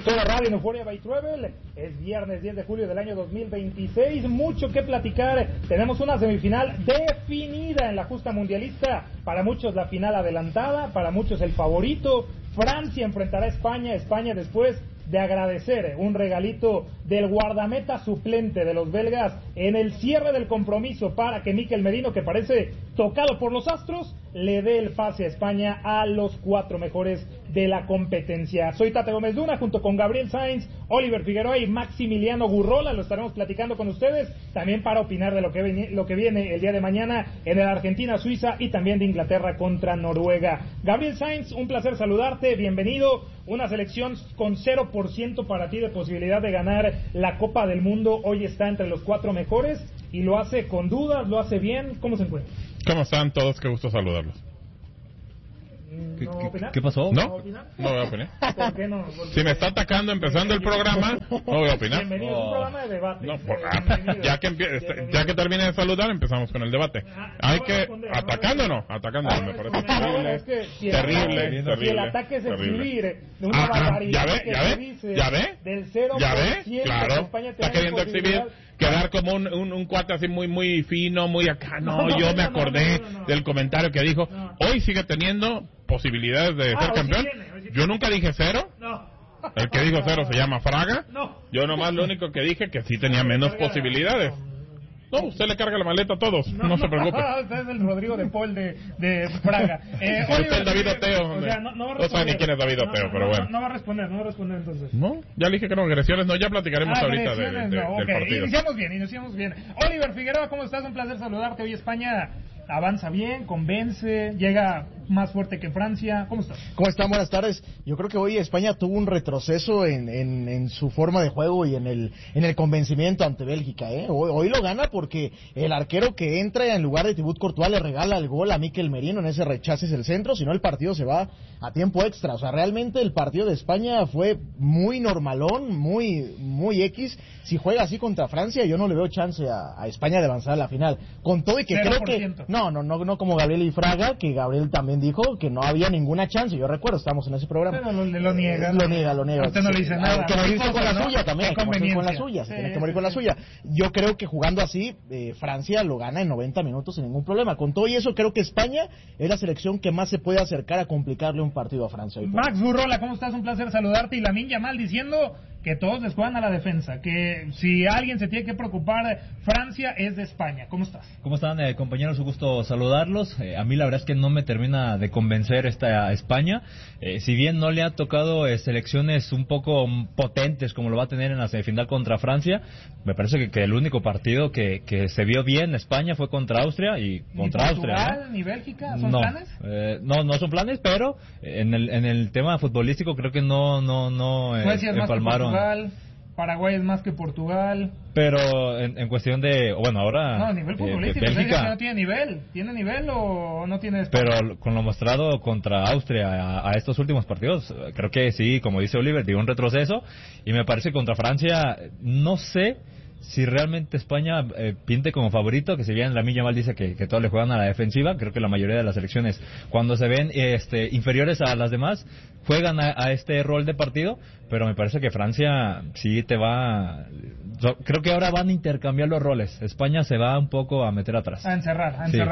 Toda radio en Euphoria by Travel. Es viernes 10 de julio del año 2026. Mucho que platicar. Tenemos una semifinal definida en la justa mundialista. Para muchos la final adelantada, para muchos el favorito. Francia enfrentará a España. España después de agradecer un regalito del guardameta suplente de los belgas en el cierre del compromiso para que Mikel Merino, que parece tocado por los astros, le dé el pase a España a los 4 mejores de la competencia. Soy Tate Gómez Luna, junto con Gabriel Sainz, Oliver Figueroa y Maximiliano Gurrola. Lo estaremos platicando con ustedes, también para opinar de lo que viene el día de mañana en el Argentina-Suiza y también de Inglaterra contra Noruega. Gabriel Sainz, un placer saludarte, bienvenido. Una selección con 0% para ti de posibilidad de ganar la Copa del Mundo. Hoy está entre los 4 mejores y lo hace con dudas, lo hace bien. ¿Cómo se encuentra? ¿Cómo están todos? Qué gusto saludarlos. ¿Qué pasó? No voy a opinar. ¿Por qué no? Si me está atacando empezando el programa, no voy a opinar. Bienvenido, es un programa de debate. No, ya que termine de saludar, empezamos con el debate. Hay que... ¿Atacando o no? Atacando, me parece terrible. Si el ataque es escribir de una barbaridad ¿Ya ve? del 0%, claro, España está queriendo exhibir, quedar como un cuate así muy fino, muy acá. Yo me acordé del comentario que dijo. Hoy sigue teniendo posibilidades de ser campeón. Yo nunca dije 0. El que dijo 0 se llama Fraga. Yo nomás lo único que dije que sí tenía menos posibilidades. No, usted le carga la maleta a todos, no se preocupe. Usted es el Rodrigo de Paul de Fraga. Usted es David Oteo. No sabe ni quién es David Oteo, pero bueno. No va a responder entonces. No, ya le dije que no, agresiones no, ya platicaremos ahorita del partido. Iniciamos bien. Oliver Figueroa, ¿cómo estás? Un placer saludarte. Hoy España avanza bien, convence, llega más fuerte que Francia. ¿Cómo estás? ¿Cómo están? Buenas tardes. Yo creo que hoy España tuvo un retroceso en su forma de juego y en el convencimiento ante Bélgica. Hoy lo gana porque el arquero que entra en lugar de Thibaut Courtois le regala el gol a Mikel Merino en ese rechace el centro, si no el partido se va a tiempo extra. O sea, realmente el partido de España fue muy normalón, muy X. Si juega así contra Francia, yo no le veo chance a España de avanzar a la final. Con todo y que 0%. Creo que... No como Gabriel y Fraga, que Gabriel también dijo que no había ninguna chance. Yo recuerdo, estábamos en ese programa. Pero lo niega. Lo niega. Usted no le dice nada. Que morirse con la suya también. Con la suya. Sí, se tiene que morir con la suya. Yo creo que jugando así, Francia lo gana en 90 minutos sin ningún problema. Con todo y eso, creo que España es la selección que más se puede acercar a complicarle un partido a Francia. Max Burrola, ¿cómo estás? Un placer saludarte. Y Lamine Yamal diciendo que todos les juegan a la defensa, que si alguien se tiene que preocupar, Francia es de España. ¿Cómo estás? ¿Cómo están, compañeros? Un gusto saludarlos. A mí la verdad es que no me termina de convencer esta España. Si bien no le ha tocado selecciones un poco potentes como lo va a tener en la semifinal contra Francia, me parece que el único partido que se vio bien España fue contra Austria y contra Portugal, Austria. ¿Ni Bélgica? ¿Son planes? No son planes, pero en el tema futbolístico creo que no empalmaron. Paraguay es más que Portugal. Pero en cuestión de... Bueno, ahora... No, a nivel futbolístico. Bélgica no tiene nivel. ¿Tiene nivel o no tiene? Pero con lo mostrado contra Austria a estos últimos partidos, creo que sí, como dice Oliver, dio un retroceso. Y me parece que contra Francia, no sé si realmente España pinte como favorito, que si bien Lamine Yamal dice que todos le juegan a la defensiva, creo que la mayoría de las selecciones, cuando se ven inferiores a las demás, juegan a este rol de partido, pero me parece que Francia sí te va... Creo que ahora van a intercambiar los roles. España se va un poco a meter atrás. A encerrar. Sí.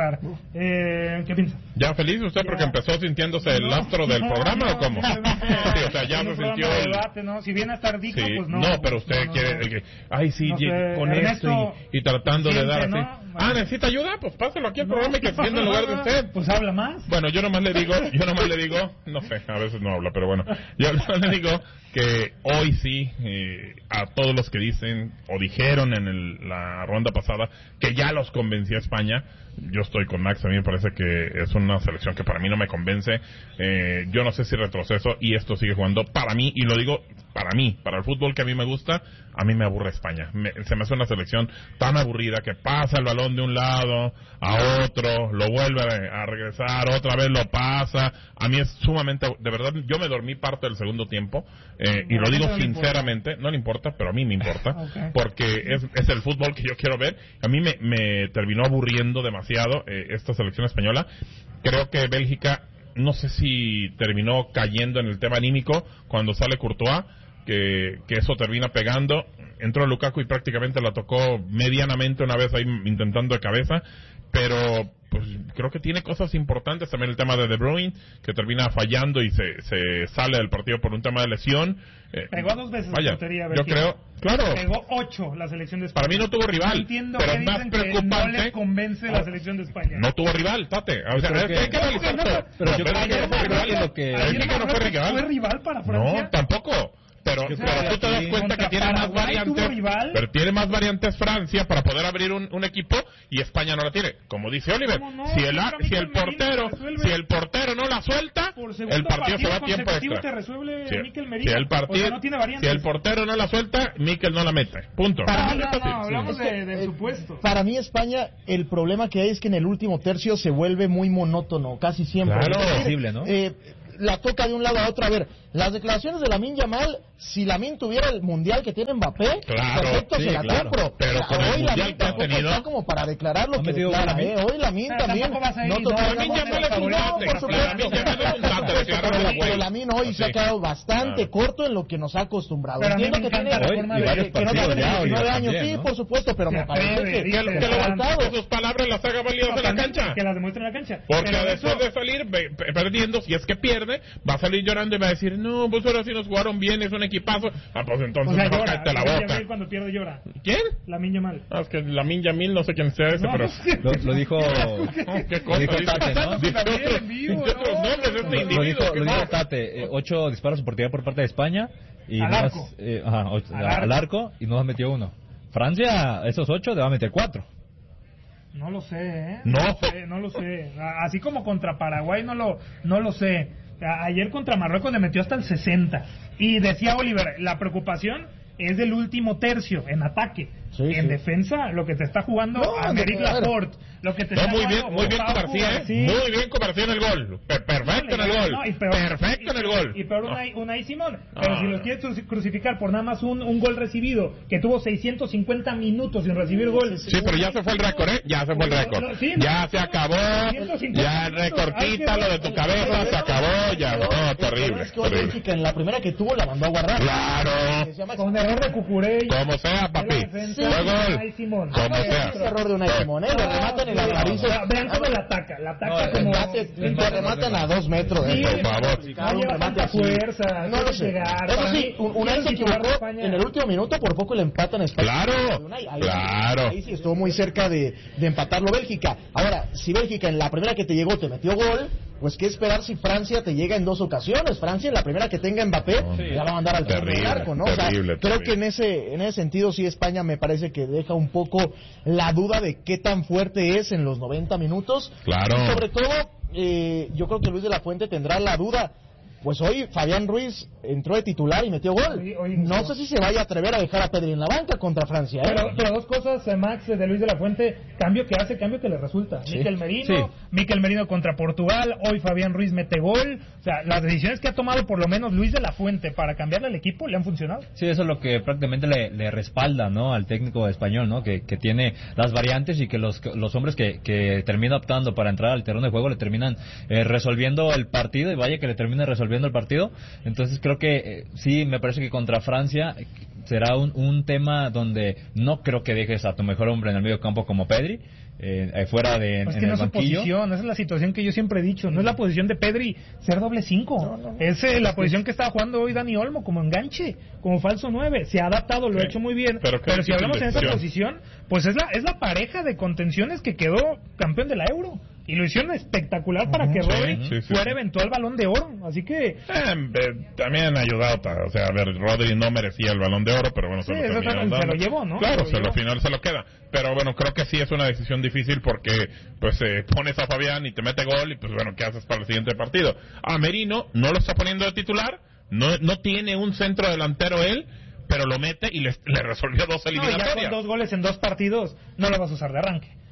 ¿Qué piensa? ¿Ya feliz usted porque empezó sintiéndose el astro del programa o cómo? Sí, o sea, ya se sintió el... debate, ¿no? Si viene a estar dijo, pues no. No, pero usted quiere... Ay, sí, con Ernesto, esto y tratando de dar así. ¿no? ¿Necesita ayuda? Pues páselo aquí al programa y que se sienta en lugar de usted. Pues habla más. Bueno, yo nomás le digo, no sé, a veces no habla, pero bueno, yo nomás le digo que hoy sí, a todos los que dicen o dijeron en la ronda pasada que ya los convencía España, yo estoy con Max. A mí me parece que es una selección que para mí no me convence. Yo no sé si retroceso y esto sigue jugando para mí, y lo digo para el fútbol que a mí me gusta, a mí me aburre España. Se me hace una selección tan aburrida que pasa el balón de un lado a otro, lo vuelve a regresar, otra vez lo pasa. A mí es sumamente, de verdad, yo me dormí parte del segundo tiempo, y lo digo sinceramente, no le importa, pero a mí me importa, porque es el fútbol que yo quiero ver. A mí me terminó aburriendo demasiado esta selección española. Creo que Bélgica, no sé si terminó cayendo en el tema anímico cuando sale Courtois, que eso termina pegando. Entró Lukaku y prácticamente la tocó medianamente una vez ahí intentando de cabeza, pero pues creo que tiene cosas importantes. También el tema de Bruyne, que termina fallando y se sale del partido por un tema de lesión. Pegó 2 veces vaya, la portería, yo creo, claro. Pegó 8 la selección de España. Para mí no tuvo rival, No entiendo pero qué es más dicen que preocupante. no les convence la selección de España. No tuvo rival, Tate. O sea, creo hay que analizar todo. pero yo creo Bélgica que no fue rival. lo que- Bélgica no fue rival. ¿Fue rival para Francia? No, tampoco. Pero tú te das cuenta que tiene más variantes. Pero tiene más variantes Francia para poder abrir un equipo y España no la tiene. Como dice Oliver, ¿Cómo no? si el portero no la suelta, el partido se va a tiempo extra. Te resuelve Mikel Si Merino. el partido, no tiene variantes. si el portero no la suelta, Mikel no la mete. Punto. Hablamos del supuesto. Para mí España, el problema que hay es que en el último tercio se vuelve muy monótono, casi siempre. Claro. Es decir, Predecible, ¿no? La toca de un lado a otro. A ver, las declaraciones de Lamine Yamal, si Lamine tuviera el mundial que tiene Mbappé, Claro, perfecto, sí, se la claro. compro. Pero con el hoy mundial Lamine que ha tampoco tenido- está como para declarar lo ¿Ha que metido declara, Lamine? Hoy Lamine Pero también tampoco vas a ir, no no, toca- Lamine Yamal es un No, date, por supuesto. Lamine Yamal es un date, decía Pero Ronald pero Wade. Lamine hoy se ha Así. quedado bastante Claro. corto en lo que nos ha acostumbrado. Pero a mí Entiendo me que encanta tiene la forma y de varios que no partidos tiene ya, 19 Oliver, años, también, sí, ¿no? por supuesto, pero Se me parece atreve, que dígale, Que Adelante. sus palabras las haga válidas en la cancha. Que las demuestre en la cancha. Porque Pero después eso- de salir perdiendo, si es que pierde, va a salir llorando y va a decir, no, pues ahora sí nos jugaron bien, es un equipazo. Ah, pues entonces O sea, mejor llora. cállate la boca. Cuando pierde llora. ¿Quién? Lamine Yamal. Ah, es que Lamine Yamil, no sé quién sea ese, No, pero... Lo dijo... ¿Qué cosa? Lo dijo dice? Tate, ¿no? Dice También otros, en vivo, dice otros no, nombres no, este no, Lo individuo. dijo, ¿qué lo dijo más? Tate, 8 disparos de oportunidad por parte de España y Al nomás, arco. al arco y no nos metió 1. Francia, esos 8 le va a meter 4. No lo sé, ¿eh? No. No lo sé. Así como contra Paraguay, no lo sé. Ayer contra Marruecos le metió hasta el 60. Y decía Oliver, la preocupación es del último tercio, en ataque. Sí, en sí. defensa, lo que te está jugando No, Aymeric a ver. Laporte, lo que te No, está muy bien, jugando muy bien Pau Cobarcía, Cubarsí. muy bien Cobarcía en el gol. Perfecto en el gol. No, y peor- Perfecto en el gol. Y peor No. Unai Simón. Pero No, si no. los quieres crucificar por nada más un gol recibido, que tuvo 650 minutos sin recibir gol. Sí, pero ya se fue el récord, ¿eh? Ya se fue el récord. Sí, Ya se acabó. 150 Ya el récord, quítalo de tu cabeza, se acabó. Ya, no, terrible. Es que hoy Terrible. Bélgica en la primera que tuvo la mandó a guardar. Claro. Se llama- Con error de Cucurella. Como sea, papi. defensa, Fue Unai gol. Simón. Como sea. Es error de Unai Simón, lo rematan en la nariz. Vean cómo la ataca. La ataca No, como... Te rematan a 2 metros. Sí, por favor. No lleva tanta fuerza. No lo sé. Llegar. Eso Para sí, mí, Unai es se el titular de equivocó España. en el último minuto, por poco le empatan a España. Claro, Unai, ahí claro. Sí, ahí sí estuvo muy cerca de empatarlo Bélgica. Ahora, si Bélgica en la primera que te llegó te metió gol, pues qué esperar si Francia te llega en 2 ocasiones. Francia en la primera que tenga Mbappé la va a mandar al fondo del arco, ¿no? Terrible, creo terrible. que en ese sentido sí España me parece que deja un poco la duda de qué tan fuerte es en los 90 minutos. Claro. Y sobre todo, yo creo que Luis de la Fuente tendrá la duda. Pues hoy Fabián Ruiz entró de titular y metió gol. Hoy No sé si se vaya a atrever a dejar a Pedri en la banca contra Francia. Pero dos cosas, Max, de Luis de la Fuente, cambio que hace, cambio que le resulta. Sí. Mikel Merino contra Portugal, hoy Fabián Ruiz mete gol. O sea, las decisiones que ha tomado por lo menos Luis de la Fuente para cambiarle al equipo le han funcionado. Sí, eso es lo que prácticamente le respalda, ¿no? Al técnico español, ¿no? Que tiene las variantes y que los hombres que termina optando para entrar al terreno de juego le terminan resolviendo el partido, y vaya que le termina resolviendo el partido. Entonces creo que sí, me parece que contra Francia será un tema donde no creo que dejes a tu mejor hombre en el medio campo como Pedri, fuera de Pues en que no el es su banquillo. posición, esa es la situación que yo siempre he dicho. No es la posición de Pedri ser doble 5. Es la posición que estaba jugando hoy Dani Olmo, como enganche, como falso 9. Se ha adaptado, lo ha hecho muy bien. Pero Pero si hablamos en esa decisión. posición, pues es la pareja de contenciones que quedó campeón de la Euro. Y lo hicieron espectacular para que Sí, Rodri sí, sí. fuera eventual Balón de Oro. Así que... También han ayudado, o sea, a ver, Rodri no merecía el Balón de Oro, pero bueno, Sí, se lo eso terminaron se dando. lo llevó, ¿no? Claro, Se lo al llevó. final se lo queda. Pero bueno, creo que sí es una decisión difícil porque, pues, pones a Fabián y te mete gol y, pues, bueno, ¿qué haces para el siguiente partido? A Merino no lo está poniendo de titular, no tiene un centro delantero él, pero lo mete y le resolvió 2 No, y ya eliminatorias. con 2 goles en 2 partidos, no lo vas a usar de arranque.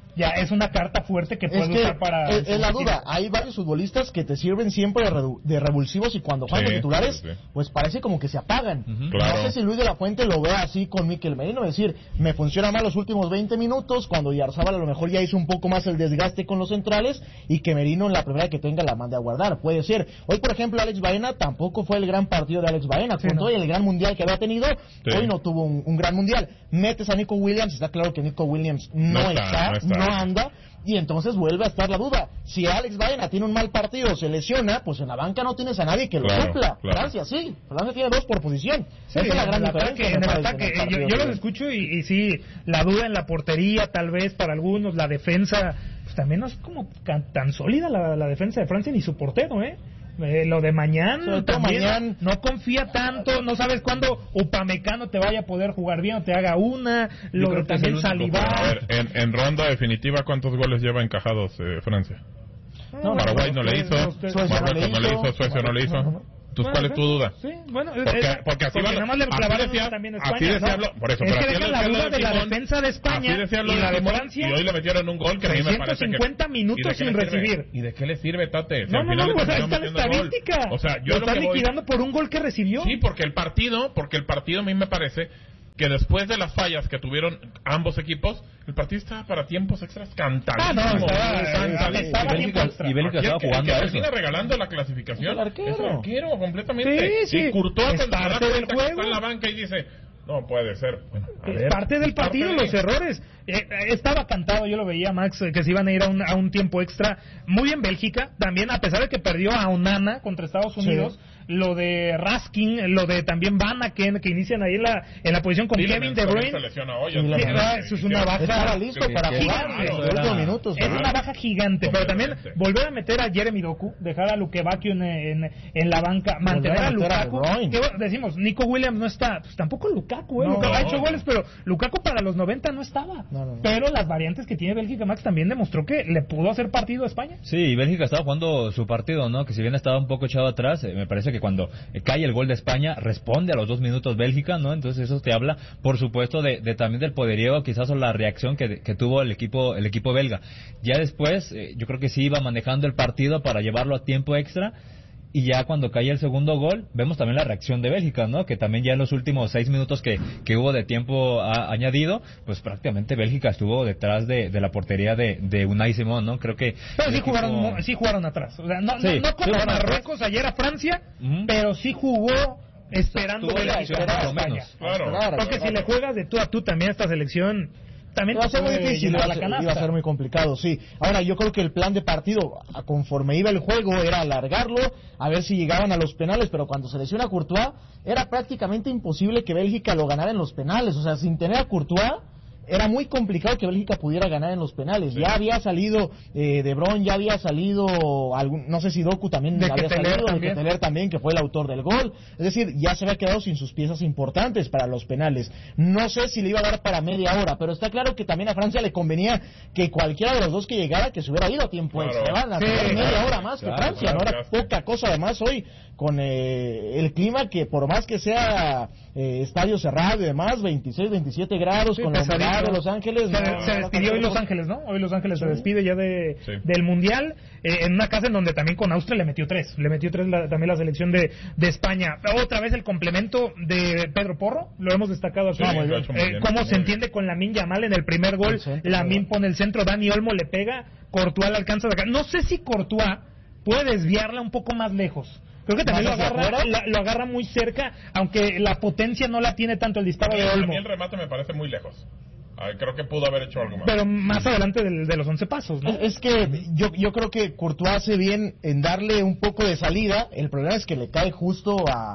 ya es una carta fuerte que puede usar para... Es la duda, hay varios futbolistas que te sirven siempre de revulsivos y cuando juegan titulares, pues parece como que se apagan. Claro. No sé si Luis de la Fuente lo ve así con Mikel Merino, es decir, me funciona mal los últimos 20 minutos, cuando Yarzábal a lo mejor ya hizo un poco más el desgaste con los centrales y que Merino en la primera que tenga la mande a guardar, puede ser. Hoy, por ejemplo, Alex Baena tampoco fue el gran partido de Alex Baena, con todo el gran mundial que había tenido, hoy no tuvo un gran mundial. Metes a Nico Williams, está claro que Nico Williams no anda, y entonces vuelve a estar la duda. Si Alex Baena tiene un mal partido, se lesiona, pues en la banca no tienes a nadie que lo supla. Francia sí, Francia tiene 2 por posición. Esa es la gran diferencia. En el ataque, yo los escucho y sí, la duda en la portería, tal vez para algunos, la defensa, pues también no es como tan sólida la defensa de Francia ni su portero, lo de Mañán también no confía tanto, no sabes cuándo Upamecano te vaya a poder jugar bien o te haga una, lo de también Saliba. A ver, en ronda definitiva, ¿cuántos goles lleva encajados Francia? Paraguay no le hizo, Marruecos no le hizo, Suecia no le hizo. ¿Cuál es tu duda? Sí, bueno, porque así nada más le clavaron también España, por eso, es que dejan la duda de la defensa de España y la de Francia, y hoy le metieron un gol que a mí me parece que 150 minutos sin recibir. ¿Y de qué le sirve, Tate? No, pues ahí está la estadística. O sea, yo lo está liquidando por un gol que recibió. Sí, porque el partido a mí me parece que después de las fallas que tuvieron ambos equipos, el partido estaba para tiempos extras cantadísimo. Y Bélgica estaba jugando a eso. Termina regalando la clasificación. Es el arquero Completamente. Sí. Y Courtois es parte del juego. Está en la banca y dice, no puede ser. Bueno, es parte del partido, los errores. Estaba cantado, yo lo veía, Max, que se iban a ir a un tiempo extra. Muy en Bélgica, también, a pesar de que perdió a Onana contra Estados Unidos. Sí. Lo de Raskin, lo de también Van Aken, que inician ahí en la posición con Kevin De Bruyne. Eso es una baja. Estaba listo para jugar en los últimos minutos. Es una baja gigante, pero también volver a meter a Jeremy Doku, dejar a Luke Bacchio en la banca, mantener a Lukaku. Que decimos, Nico Williams no está, pues tampoco Lukaku, ha hecho goles, pero Lukaku para los 90 no estaba. Pero las variantes que tiene Bélgica, Max, también demostró que le pudo hacer partido a España. Sí, y Bélgica estaba jugando su partido, ¿no? Que si bien estaba un poco echado atrás, me parece que cuando cae el gol de España, responde a los 2 minutos Bélgica, ¿no? Entonces eso te habla, por supuesto, de también del poderío, quizás, o la reacción que tuvo el equipo belga. Ya después, yo creo que sí iba manejando el partido para llevarlo a tiempo extra. Y ya cuando cae el segundo gol, vemos también la reacción de Bélgica, ¿no? Que también ya en los últimos 6 minutos que hubo de tiempo añadido, pues prácticamente Bélgica estuvo detrás de la portería de Unai Simón, ¿no? Creo que... Pero sí jugaron atrás. O sea, no como Marruecos ayer a Francia, pero sí jugó esperando Bélgica. Por lo menos. Claro. Porque si le juegas de tú a tú también a esta selección... También va a ser muy difícil, iba a ser muy complicado, sí. Ahora, yo creo que el plan de partido, conforme iba el juego, era alargarlo, a ver si llegaban a los penales, pero cuando se lesiona a Courtois, era prácticamente imposible que Bélgica lo ganara en los penales. O sea, sin tener a Courtois, era muy complicado que Bélgica pudiera ganar en los penales. Ya había salido De Bruyne, ya había salido no sé si Doku también había salido, de Ketelaere también, que fue el autor del gol. Es decir, ya se había quedado sin sus piezas importantes para los penales. No sé si le iba a dar para media hora, pero está claro que también a Francia le convenía que cualquiera de los dos que llegara, que se hubiera ido a tiempo extra. Van a tener media hora más que Francia, no era poca cosa. Además hoy, con el clima que por más que sea estadio cerrado y demás, 26, 27 grados, con la humedad de Los Ángeles. Se despidió hoy Los Ángeles, ¿no? Hoy Los Ángeles se despide ya del Mundial, en una casa en donde también con Austria le metió 3 también la selección de España. Otra vez el complemento de Pedro Porro, lo hemos destacado aquí. Cómo se entiende con Lamine Yamal en el primer gol. Lamine pone el centro, Dani Olmo le pega, Courtois le alcanza de acá. No sé si Courtois puede desviarla un poco más lejos. Creo que también lo agarra muy cerca, aunque la potencia no la tiene tanto el disparo de Olmo. A mí el remate me parece muy lejos. Creo que pudo haber hecho algo más. Pero más adelante de los 11 pasos, ¿no? Es que yo creo que Courtois hace bien en darle un poco de salida. El problema es que le cae justo a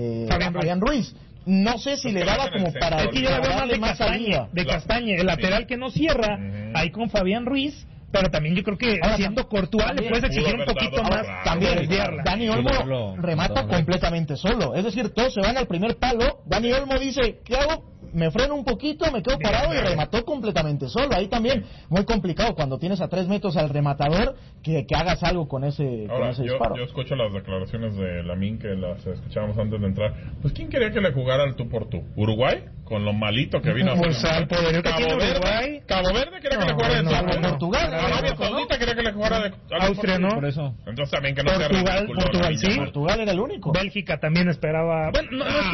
Fabián Ruiz. No sé si le daba como para darle más salida. De Castañe, el lateral que no cierra, ahí con Fabián Ruiz. Pero también yo creo que siendo Courtois le puedes exigir un poquito más también. Dani Olmo remata completamente solo. Es decir, todos se van al primer palo. Dani Olmo dice, ¿qué hago? Me freno un poquito, me quedo parado y remató completamente solo. Ahí también muy complicado cuando tienes a 3 metros al rematador que hagas algo con ese disparo. Yo escucho las declaraciones de Lamine que las escuchábamos antes de entrar. Pues ¿quién quería que le jugara al tú por tú? ¿Uruguay? con lo malito que vino a Pues al poderío que tiene Uruguay. Cabo Verde quería que le jugara de Portugal. Arabia Saudita quería que le jugara de Austria, ¿no? Por eso. Entonces también que no Portugal sí. Portugal era el único. Bélgica también esperaba. Bueno,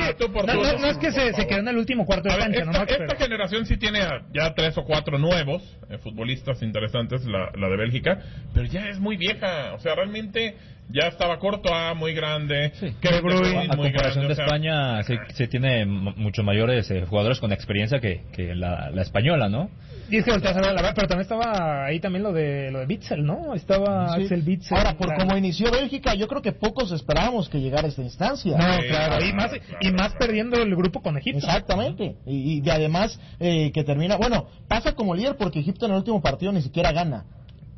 no es que se quedó en el último cuarto de cancha, esta generación sí tiene ya 3 o 4 nuevos futbolistas interesantes, la de Bélgica, pero ya es muy vieja, o sea, realmente ya estaba Courtois muy grande, Sí. De Bruyne A muy comparación grande, de España, sí tiene mucho mayores jugadores con experiencia que la española, ¿no? Y es que volteas a ver la verdad, pero también estaba ahí también lo de Witsel, ¿no? Estaba Sí. Axel Witsel. Ahora, por como inició Bélgica, yo creo que pocos esperábamos que llegara a esta instancia. No, Sí, claro, y más perdiendo el grupo con Egipto. Exactamente. Y además que termina... Bueno, pasa como líder porque Egipto en el último partido ni siquiera gana.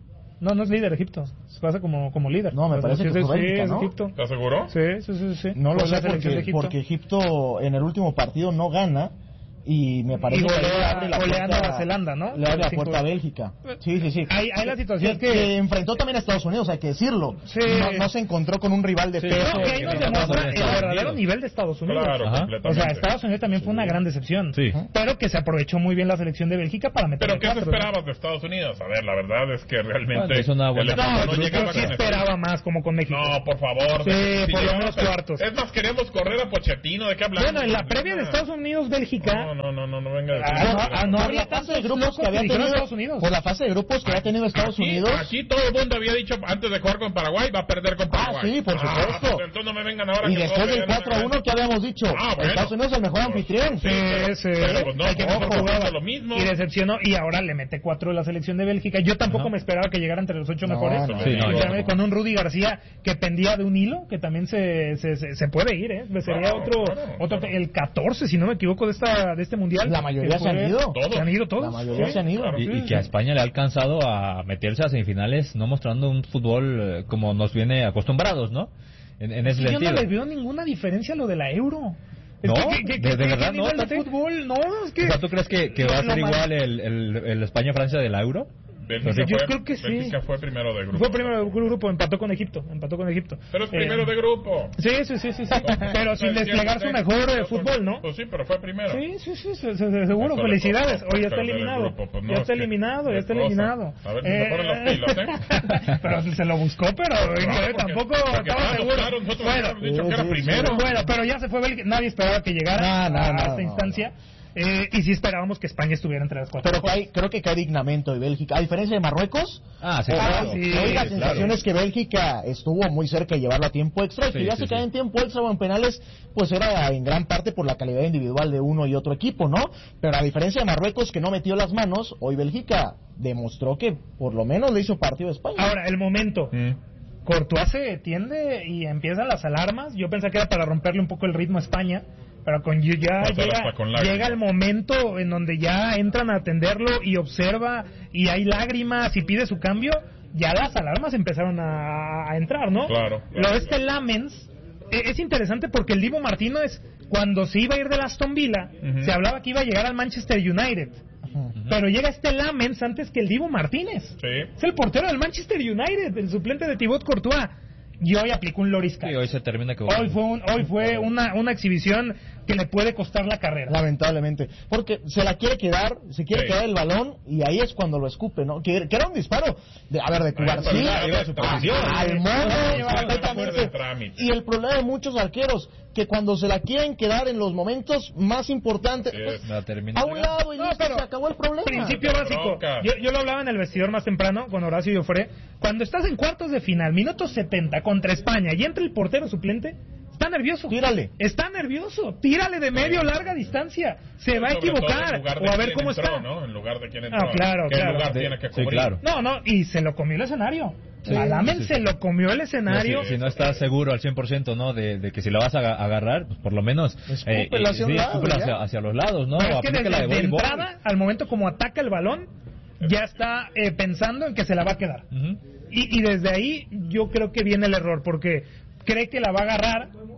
No es líder Egipto. Se pasa como líder. No, me parece que sí, fue sí, Bélgica, es ¿no? Egipto. ¿Estás seguro? Sí. No lo Fue la sé selección de porque Egipto en el último partido no gana y me parece Y que golea- le abre la golea a puerta, Nueva Zelanda, ¿no? Le abre la Cinco- puerta a Bélgica. Sí. Hay la situación que enfrentó también a Estados Unidos, hay que decirlo. Sí. No se encontró con un rival de Sí, peso. Pero que ahí nos demuestra el verdadero nivel de Estados Unidos. Claro, Ajá. completamente. O sea, Estados Unidos también fue una gran decepción. Sí. Pero que se aprovechó muy bien la selección de Bélgica para meter Pero ¿qué se cuatro, ¿no? esperabas de Estados Unidos? A ver, la verdad es que realmente... Bueno, es una buena- el equipo No, yo llegaba sí con esperaba más como con México. No, por favor. Sí, Si por lo llegamos menos a- cuartos. Es más, queríamos correr a Pochettino, ¿de qué hablamos? Bueno, en la previa de Estados Unidos-Bélgica... No venga a decir no Por habría la fase de tantos grupos locos que había dijeron tenido Estados Unidos. por la fase de grupos que había tenido Estados Unidos. Aquí todo el mundo había dicho antes de jugar con Paraguay va a perder con Paraguay. Sí, por supuesto. Pues entonces no me vengan ahora Y que después todos del venían 4-1 que habíamos dicho, Bueno. Estados Unidos es el mejor anfitrión. Sí, pero pues no, el que ojo, mejor jugaba. hizo lo mismo. Y decepcionó, y ahora le mete 4 a la selección de Bélgica. Yo tampoco me esperaba que llegara entre los 8 No, mejores. no, Sí, no, Sinceramente, con un Rudy García que pendía de un hilo, que también se puede ir, ¿eh? Sería Claro. el 14, si no me equivoco, de este mundial. La mayoría Que se han fue- ido. Se han ido todos. La mayoría Sí. se han ido. Claro. Y que a España le ha alcanzado a meterse a semifinales, no mostrando un fútbol como nos viene acostumbrados, ¿no? En ese Y yo sentido. no le veo ninguna diferencia a lo de la Euro. Es No, que- de verdad ¿qué no, nivel de Tate. fútbol? No, es que... O sea, ¿tú crees que va a ser igual el España-Francia de la Euro? Bélgica Yo fue- creo que sí. Bélgica fue primero de grupo. Fue primero del grupo, empató con Egipto. Pero es primero de grupo. Sí. Pero sin desplegar su mejor fútbol, ¿no? Pues sí, pero fue primero. Sí, seguro. Eso Felicidades. le Hoy ya costó está perder el eliminado. grupo, pues no, Ya es está que- eliminado, qué cosa. A ver si se ponen las pilas, ¿eh? Pero se lo buscó, pero tampoco porque estaba estábamos seguro. claros, nosotros Bueno, habíamos dicho que era primero. Bueno, pero ya se fue Bélgica. Nadie esperaba que llegara No, a esta instancia. Y sí esperábamos que España estuviera entre las 4. Pero creo que cae dignamente hoy Bélgica. A diferencia de Marruecos, Sí, Ah, claro. sí. hoy la claro. sensación es que Bélgica estuvo muy cerca de llevarlo a tiempo extra y que Sí, ya sí, se cae sí. en tiempo extra o en penales, pues era en gran parte por la calidad individual de uno y otro equipo, ¿no? Pero a diferencia de Marruecos que no metió las manos, hoy Bélgica demostró que por lo menos le hizo partido a España. Ahora, el momento. Mm. Courtois se tiende y empiezan las alarmas. Yo pensé que era para romperle un poco el ritmo a España, pero Hasta con lágrimas. llega el momento en donde ya entran a atenderlo y observa y hay lágrimas y pide su cambio, ya las alarmas empezaron a entrar, ¿no? Claro. Lo de este Lamens es interesante porque el Dibu Martínez, cuando se iba a ir del Aston Villa, Ujú. se hablaba que iba a llegar al Manchester United. Pero llega este Lamens antes que el Dibu Martínez. Sí. Es el portero del Manchester United, el suplente de Thibaut Courtois. Y hoy aplicó un Loris Karius. Sí, hoy se termina que... Hoy fue una exhibición que le puede costar la carrera. Lamentablemente, porque se la quiere quedar, se quiere Sí. quedar el balón y ahí es cuando lo escupe, ¿no? Que era un disparo, de Cubarsí iba a su posición. al mono, Fuera de completamente. trámite. Y el problema de muchos arqueros, que cuando se la quieren quedar en los momentos más importantes, pues, La termina a un lado y No, listo, pero se acabó el problema. Principio Pero básico. bronca. Yo lo hablaba en el vestidor más temprano con Horacio y Ofré. Cuando estás en cuartos de final, minutos 70 contra España y entra el portero suplente, está nervioso. Tírale. Está nervioso. Tírale de medio larga distancia. Se va a Sobre todo equivocar. en lugar de O a ver quién cómo entró, está. ¿no? En lugar de quién entró. Ah, claro, ¿Qué claro. lugar Sí, tiene que sí, cubrir? claro. No, y se lo comió el escenario. Sí, A Lamens sí, sí. se lo comió el escenario. Si no estás seguro al 100%, ¿no? De que si la vas a agarrar, pues por lo menos... Escúpela hacia un lado, escúpela ya. hacia los lados, ¿no? Pero es que Aplícala desde de de voleibol. entrada, al momento como ataca el balón, ya está pensando en que se la va a quedar. Ujú. Y desde ahí yo creo que viene el error, porque cree que la va a agarrar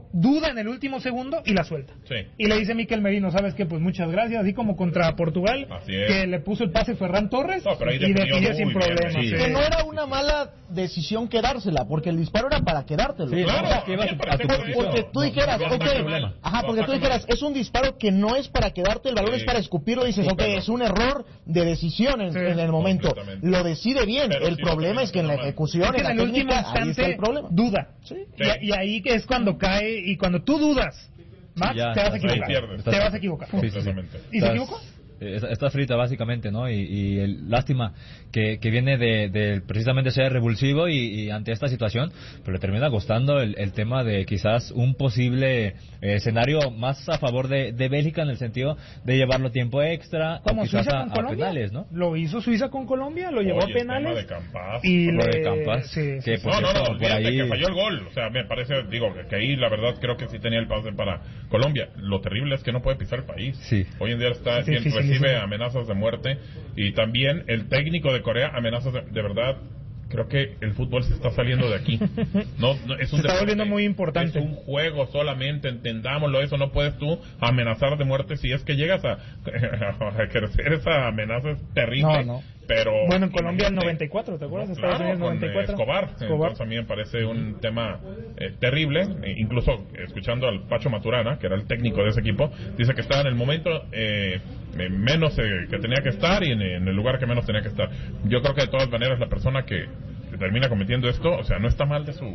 duda en el último segundo y la suelta. Sí. Y le dice Mikel Merino, ¿sabes qué? Pues muchas gracias, así como contra Portugal, que le puso el pase Ferran Torres y definió sin problemas. Sí. Que no era una mala decisión quedársela, porque el disparo era para quedártelo. Sí, claro, no, que ibas a tu posición. Porque tú dijeras, porque tú dijeras, es un disparo que no es para quedarte, el balón es para escupirlo, dices, es un error de decisión en el momento. Lo decide bien, el problema es que en la ejecución, en el último instante, duda. Y ahí que es cuando cae, y cuando tú dudas, Max, te vas a equivocar. Te vas a equivocar. ¿Y se equivocó? Está frita básicamente, ¿no? Y lástima que viene de precisamente ser revulsivo y ante esta situación, pero le termina costando el tema de quizás un posible escenario más a favor de Bélgica en el sentido de llevarlo tiempo extra como o quizás Suiza con a Colombia, penales, ¿no? Lo hizo Suiza con Colombia, lo llevó a penales. El tema de Campas. Y de Campas, que que falló el gol. O sea, me parece, que ahí la verdad creo que sí tenía el pase para Colombia. Lo terrible es que no puede pisar el país. Sí. Hoy en día recibe amenazas de muerte, y también el técnico de Corea amenazas de verdad. Creo que el fútbol se está saliendo de aquí. No, es un se está volviendo muy importante. Es un juego solamente, entendámoslo. Eso no puedes tú amenazar de muerte. Si es que llegas a ejercer esa amenaza, es terrible. No. Pero bueno, en Colombia el 94, ¿te acuerdas? Estados Unidos 94. Escobar. Entonces a mí me parece un tema terrible. Incluso escuchando al Pacho Maturana, que era el técnico de ese equipo, dice que estaba en el momento menos que tenía que estar y en el lugar que menos tenía que estar. Yo creo que de todas maneras la persona que termina cometiendo esto, o sea, no está mal de su...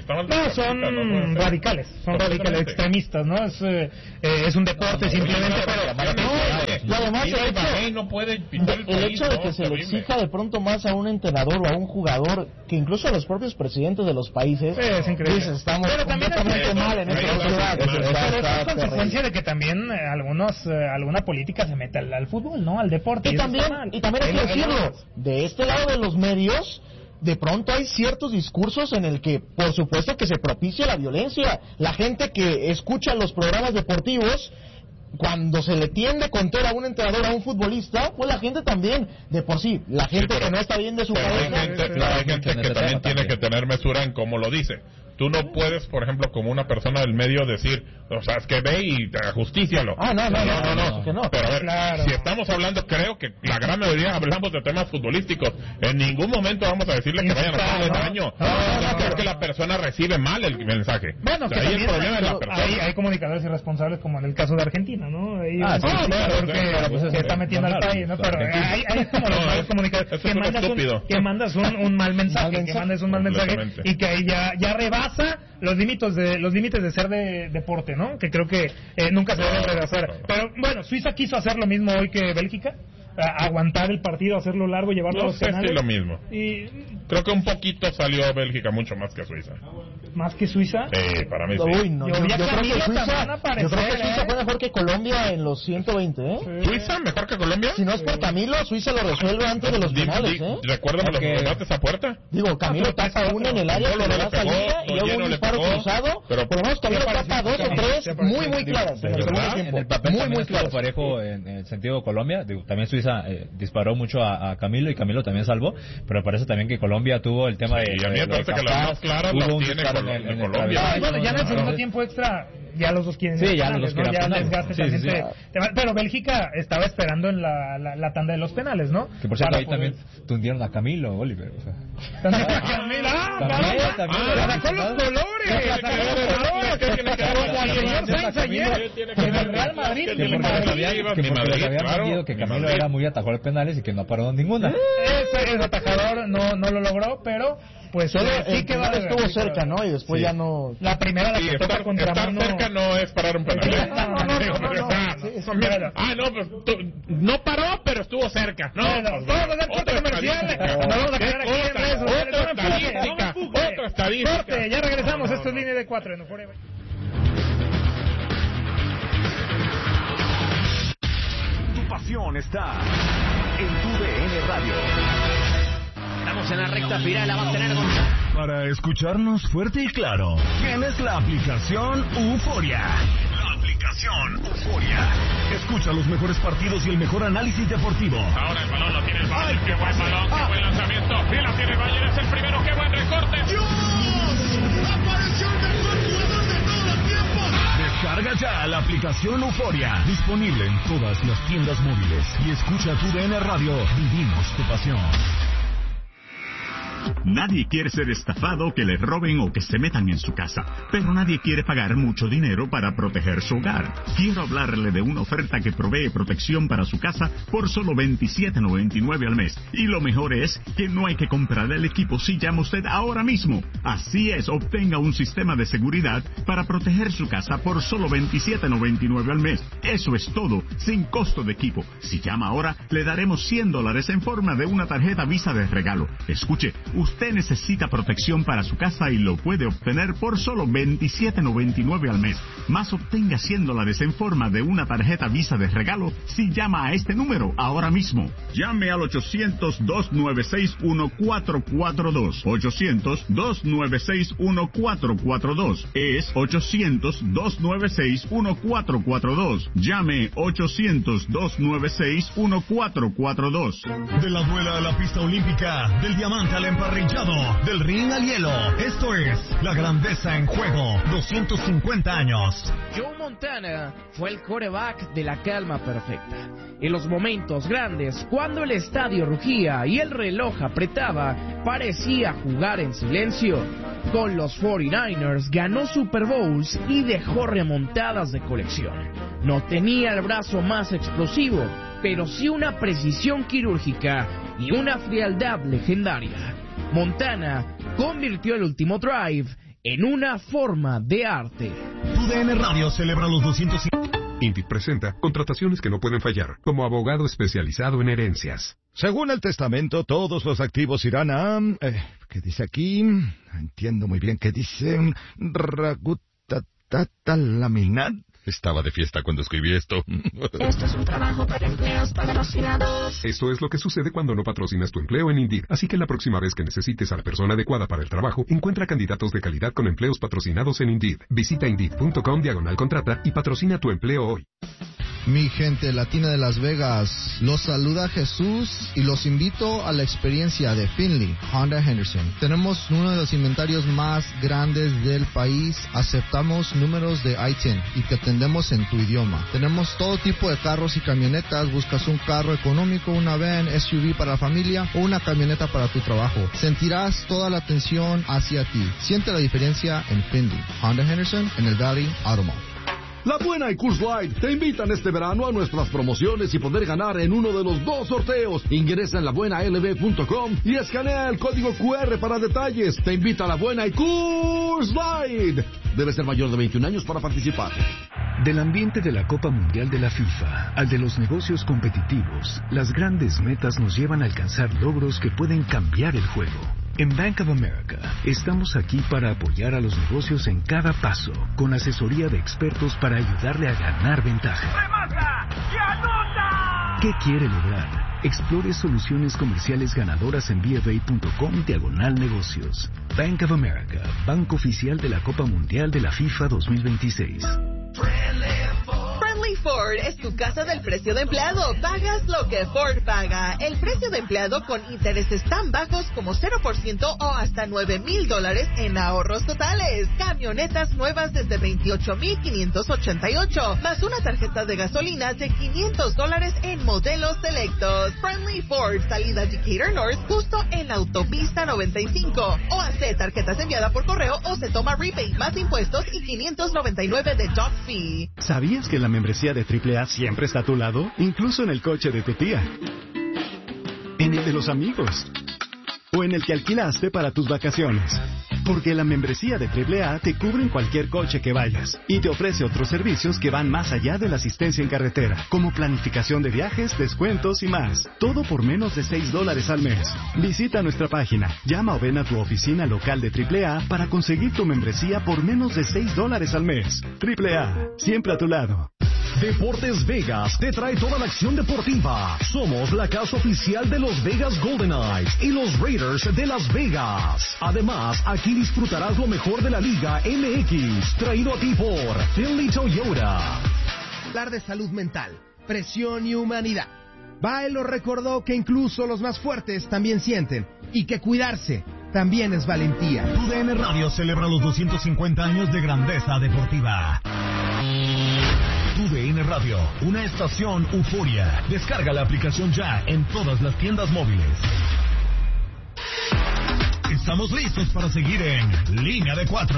son radicales, extremistas, ¿no? Es un deporte simplemente, y además no puede pintar el hecho de que se le exija de pronto más a un entrenador o a un jugador que incluso a los propios presidentes de los países, es increíble. Estamos completamente mal en esta sociedad. Pero es consecuencia de que también alguna política se mete al fútbol, ¿no? Al deporte. Y también hay que decirlo, de este lado de los medios, de pronto hay ciertos discursos en el que, por supuesto, que se propicia la violencia. La gente que escucha los programas deportivos, cuando se le tiende con todo a un entrenador, a un futbolista, pues la gente también, de por sí, la gente que no está bien de su cabeza. Hay gente que también tiene que tener mesura en cómo lo dice. Tú no puedes, por ejemplo, como una persona del medio decir, o sea, es que ve y ajustícialo. No. Pero a ver, claro. Si estamos hablando, creo que la gran mayoría hablamos de temas futbolísticos. En ningún momento vamos a decirle que vayan a hacer daño. Creo que la persona recibe mal el mensaje. Bueno, que ahí el problema es la persona. Hay comunicadores irresponsables, como en el caso de Argentina, ¿no? Ahí que está metiendo al país, ¿no? Pero hay como los malos comunicadores que mandas un mal mensaje, y que ahí ya rebasa los límites de ser de deporte, ¿no? Que creo que nunca se deben rebasar. Pero bueno, Suiza quiso hacer lo mismo hoy que Bélgica, aguantar el partido, hacerlo largo, llevarlo a los penales. Sí, lo mismo. Y creo que un poquito salió Bélgica mucho más que Suiza. ¿Más que Suiza? Para mí sí. Uy, no, yo creo que Suiza fue mejor que Colombia en los 120, ¿eh? Sí. ¿Suiza mejor que Colombia? Si no es por Camilo, Suiza lo resuelve antes de los penales, ¿eh? Recuérdame los remates a puerta. Digo, Camilo tapa una en el área, que le da salida, y luego un disparo cruzado, pero por lo menos Camilo tapa dos o tres muy claras en el segundo tiempo. En el papel muy claro, parejo en el sentido de Colombia. Digo, también Suiza disparó mucho a Camilo y Camilo también salvó, pero me parece también que Colombia tuvo el tema de... Y a mí me parece que las más claras las tiene Colombia. Bueno, ya en el segundo tiempo extra, ya los dos quieren. Sí, ya los dos quieren. Ya el desgaste también. Pero Bélgica estaba esperando en la tanda de los penales, ¿no? Que por cierto, ahí también tundieron a Camilo, Oliver. También a Camilo. Con los colores. Como el señor Sainz ayer en el Real Madrid. Que Camilo era muy atajador de penales y que no paró ninguna. Ese atajador no lo logró, pero pues solo sí que estuvo cerca, ¿no? Y después ya no. La primera, la que toca contra mano. Estar cerca no es parar un penal. Pues no paró, pero estuvo cerca. Vamos a hacer corte comercial. Vamos a quedar aquí en redes sociales. Otra estadística. Corte, ya regresamos. Esto es Línea de 4 en Euforia. Tu pasión está en tu DN Radio. Estamos en la recta final, la va a tener Gonzalo. Para escucharnos fuerte y claro, tienes la aplicación Euforia. La aplicación Euforia. Escucha los mejores partidos y el mejor análisis deportivo. Ahora el balón lo tiene el Bayern. Qué buen balón, qué buen lanzamiento. Y la tiene el Bayern, es el primero. Qué buen recorte. ¡Dios! ¡Apareció el mejor jugador de todo el tiempo! Descarga ya la aplicación Euforia. Disponible en todas las tiendas móviles. Y escucha tu DN Radio. Vivimos tu pasión. Nadie quiere ser estafado, que le roben o que se metan en su casa, pero nadie quiere pagar mucho dinero para proteger su hogar. Quiero hablarle de una oferta que provee protección para su casa por solo $27.99 al mes. Y lo mejor es que no hay que comprar el equipo si llama usted ahora mismo. Así es, obtenga un sistema de seguridad para proteger su casa por solo $27.99 al mes. Eso es todo, sin costo de equipo. Si llama ahora, le daremos $100 en forma de una tarjeta Visa de regalo. Escuche, usted necesita protección para su casa y lo puede obtener por solo $27.99 al mes. Más obtenga $100 en forma de una tarjeta Visa de regalo si llama a este número ahora mismo. Llame al 800-296-1442. 800-296-1442. Es 800-296-1442. Llame 800-296-1442. De la duela a la pista olímpica, del diamante al emparrillado, del ring al hielo. Esto es La Grandeza en Juego, 250 años. Joe Montana fue el quarterback de la calma perfecta. En los momentos grandes, cuando el estadio rugía y el reloj apretaba, parecía jugar en silencio. Con los 49ers ganó Super Bowls y dejó remontadas de colección. No tenía el brazo más explosivo, pero sí una precisión quirúrgica y una frialdad legendaria. Montana convirtió el último drive en una forma de arte. Tu DN Radio celebra los 250. Indeed presenta contrataciones que no pueden fallar, como abogado especializado en herencias. Según el testamento, todos los activos irán a... ¿qué dice aquí? No entiendo muy bien qué dice. Ragutatatalaminar. Estaba de fiesta cuando escribí esto. Esto es un trabajo para empleos patrocinados. Esto es lo que sucede cuando no patrocinas tu empleo en Indeed. Así que la próxima vez que necesites a la persona adecuada para el trabajo, encuentra candidatos de calidad con empleos patrocinados en Indeed. Visita Indeed.com/contrata y patrocina tu empleo hoy. Mi gente latina de Las Vegas, los saluda Jesús y los invito a la experiencia de Finley Honda Henderson. Tenemos uno de los inventarios más grandes del país. Aceptamos números de ITIN y te atendemos en tu idioma. Tenemos todo tipo de carros y camionetas. Buscas un carro económico, una van, SUV para la familia o una camioneta para tu trabajo. Sentirás toda la atención hacia ti. Siente la diferencia en Finley Honda Henderson en el Valley Auto Mall. La Buena y Coors Light te invitan este verano a nuestras promociones y poder ganar en uno de los 2 sorteos. Ingresa en labuenalb.com y escanea el código QR para detalles. Te invita a La Buena y Coors Light. Debe ser mayor de 21 años para participar. Del ambiente de la Copa Mundial de la FIFA al de los negocios competitivos, las grandes metas nos llevan a alcanzar logros que pueden cambiar el juego. En Bank of America estamos aquí para apoyar a los negocios en cada paso, con asesoría de expertos para ayudarle a ganar ventaja. ¡Remata y anota! ¿Qué quiere lograr? Explore soluciones comerciales ganadoras en bfa.com/negocios. Bank of America, banco oficial de la Copa Mundial de la FIFA 2026. Friendly Ford es tu casa del precio de empleado. Pagas lo que Ford paga. El precio de empleado con intereses tan bajos como 0% o hasta $9,000 en ahorros totales. Camionetas nuevas desde $28,588, más una tarjeta de gasolina de $500 en modelos selectos. Friendly Ford, salida Decatur North, justo en la autopista 95. O hace tarjetas enviadas por correo o se toma rebate más impuestos y $599 de dock fee. ¿Sabías que la membresía de AAA siempre está a tu lado? Incluso en el coche de tu tía, en el de los amigos o en el que alquilaste para tus vacaciones. Porque la membresía de AAA te cubre en cualquier coche que vayas y te ofrece otros servicios que van más allá de la asistencia en carretera, como planificación de viajes, descuentos y más. Todo por menos de $6 al mes. Visita nuestra página, llama o ven a tu oficina local de AAA para conseguir tu membresía por menos de $6 al mes. AAA, siempre a tu lado. Deportes Vegas te trae toda la acción deportiva. Somos la casa oficial de los Vegas Golden Knights y los Raiders de Las Vegas. Además, aquí disfrutarás lo mejor de la Liga MX, traído a ti por Finley Toyota. Hablar de salud mental, presión y humanidad. Bailo recordó que incluso los más fuertes también sienten y que cuidarse también es valentía. Tu DN Radio celebra los 250 años de grandeza deportiva. TUDN Radio, una estación Euforia. Descarga la aplicación ya en todas las tiendas móviles. Estamos listos para seguir en Línea de 4.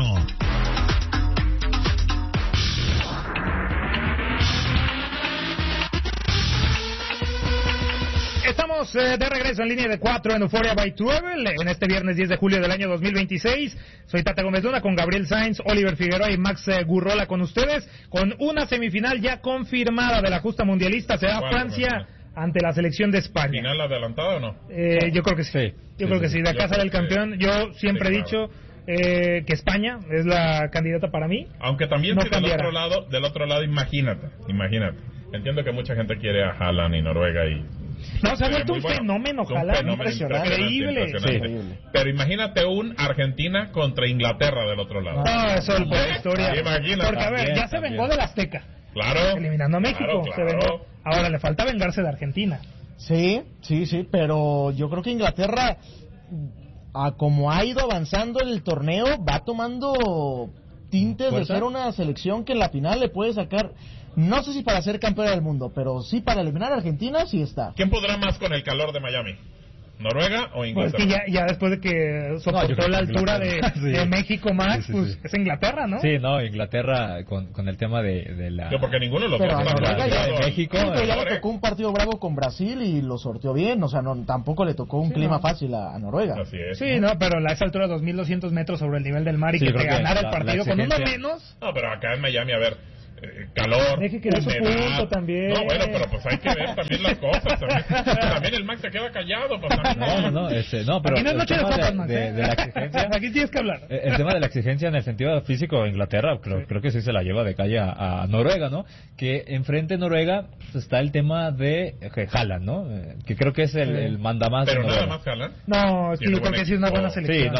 Estamos de regreso en Línea de 4 en Euphoria by Travel en este viernes 10 de julio del año 2026. Soy Tata Gómez Luna con Gabriel Sainz, Oliver Figueroa y Max Gurrola con ustedes, con una semifinal ya confirmada de la justa mundialista. Será Francia ante la selección de España. ¿Final adelantada o no? Yo creo que sí. Yo creo que sí. De acá sale el campeón. Yo siempre he dicho que España es la candidata para mí. Aunque también no si del otro lado, imagínate. Entiendo que mucha gente quiere a Haaland y Noruega y... No, se ha vuelto un fenómeno, Haaland, increíble. Sí. Pero imagínate un Argentina contra Inglaterra del otro lado. No, eso es por la historia. Imagínate. Porque, a ver, ya se vengó del Azteca. Claro. Eliminando a México. Claro. Se vengó. Ahora le falta vengarse de Argentina. Sí, pero yo creo que Inglaterra, a como ha ido avanzando el torneo, va tomando tintes de ser una selección que en la final le puede sacar... No sé si para ser campeona del mundo, pero sí para eliminar a Argentina, sí está. ¿Quién podrá más con el calor de Miami? ¿Noruega o Inglaterra? Pues que ya después de que soportó la altura de México, Max, pues es Inglaterra, ¿no? Sí, no, Inglaterra con el tema de la... No, porque ninguno lo pero Noruega ya de México. Pero ya le tocó un partido bravo con Brasil y lo sorteó bien, o sea, tampoco le tocó un clima fácil a Noruega. Así es. Sí, no, pero a esa altura, 2.200 metros sobre el nivel del mar y que ganar el partido con uno menos... No, pero acá en Miami, a ver... calor, Deje que dé su punto también. No, bueno, pero pues hay que ver también las cosas. También el Max se queda callado. Pues, no, pero aquí no es noche de fotos, Max. De la exigencia, aquí tienes que hablar. El tema de la exigencia en el sentido físico, Inglaterra, creo que sí se la lleva de calle a Noruega, ¿no? Que enfrente de Noruega pues, está el tema de Haaland, ¿no? Que creo que es el mandamás. Pero de nada más Haaland. No, es que yo creo que sí es una buena selección.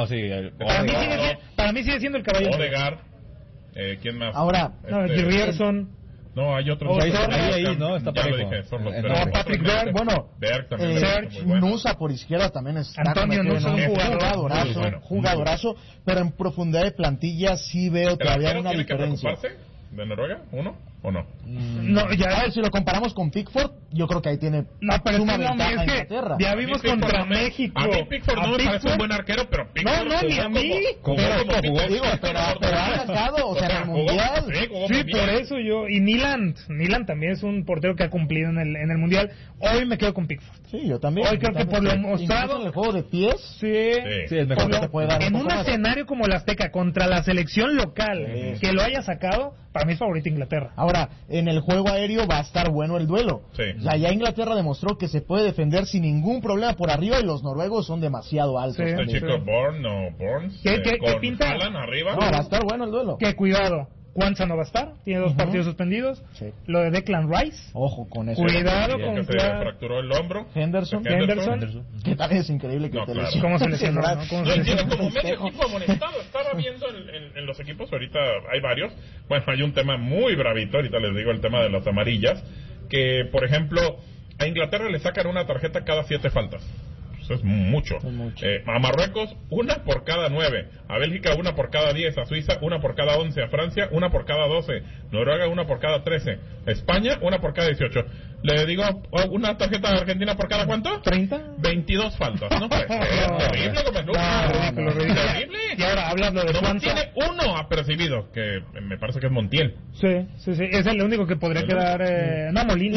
Para mí sigue siendo el caballo. Odegaard. ¿Quién más? Ahora, Rierson. No, hay otros. Ahí, ¿no? Está ya lo parejo. dije. Patrick Berg, bueno. Serge Nusa por izquierda también está. Antonio Nusa, un jugadorazo. Pero en profundidad de plantilla sí veo todavía una diferencia. ¿Tiene que preocuparse de Noruega? ¿Uno o no? No, ya a ver, si lo comparamos con Pickford, yo creo que ahí tiene suma ventaja a Inglaterra. Ya vimos contra México. A mí Pickford no me parece un buen arquero, pero Pickford no, ni a mí. Pero ha sacado, o sea, en el Mundial. Sí, por eso yo. Y Nyland también es un portero que ha cumplido en el Mundial. Hoy me quedo con Pickford. Sí, yo también. Hoy creo que por lo mostrado en el juego de pies, sí, es mejor que te puede dar. En un escenario como la Azteca contra la selección local que lo haya sacado, para mí es favorito Inglaterra. Ahora, en el juego aéreo va a estar bueno el duelo. Sí. O sea, ya Inglaterra demostró que se puede defender sin ningún problema por arriba y los noruegos son demasiado altos. Sí. El chico Burns ¿Qué pinta? Haaland arriba. No, va a estar bueno el duelo. Que cuidado. Kwanza no va a estar, tiene 2 partidos suspendidos. Sí. Lo de Declan Rice. Ojo con eso. Cuidado con que se fracturó el hombro. Henderson. Que también es increíble que te claro. ¿Cómo se lesionó? Yo entiendo como medio equipo amonestado. Estaba viendo en los equipos, ahorita hay varios. Bueno, hay un tema muy bravito, ahorita les digo el tema de las amarillas. Que, por ejemplo, a Inglaterra le sacan una tarjeta cada 7 faltas. Es mucho. A Marruecos, 1 por cada 9. A Bélgica, 1 por cada 10. A Suiza, 1 por cada 11. A Francia, 1 por cada 12. Noruega, 1 por cada 13. España, 1 por cada 18. Le digo, una tarjeta de Argentina por cada ¿cuánto? 30. 22 faltas. No puede ser. Terrible como el terrible. Y ahora hablando de Kwanza. Tiene uno apercibido, que me parece que es Montiel. Sí. Es el único que podría quedar. No, Molina.